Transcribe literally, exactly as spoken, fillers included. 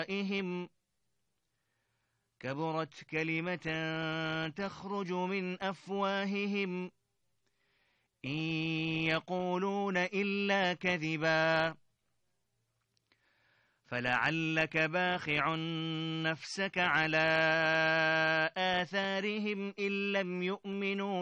أفواههم كبرت كلمة تخرج من أفواههم إن يقولون إلا كذبا فلعلك باخع نفسك على آثارهم إن لم يؤمنوا